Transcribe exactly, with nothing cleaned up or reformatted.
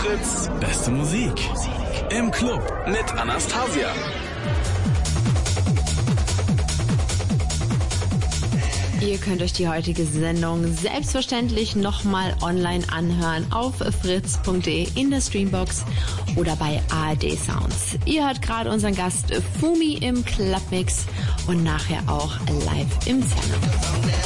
Fritz, beste Musik. Im Club mit Anastasia. Ihr könnt euch die heutige Sendung selbstverständlich nochmal online anhören auf fritz punkt de in der Streambox oder bei A R D Sounds. Ihr hört gerade unseren Gast Fumi im Clubmix und nachher auch live im Sender.